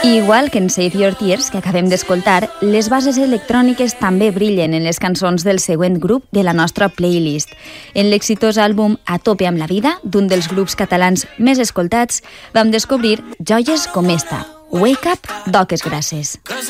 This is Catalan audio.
Igual que en Save Your Tears, que acabem d'escoltar, les bases electròniques també brillen en les cançons del següent grup de la nostra playlist. En l'exitós àlbum A tope amb la vida, d'un dels grups catalans més escoltats, vam descobrir joies com esta, Wake Up, d'Oques Grasses.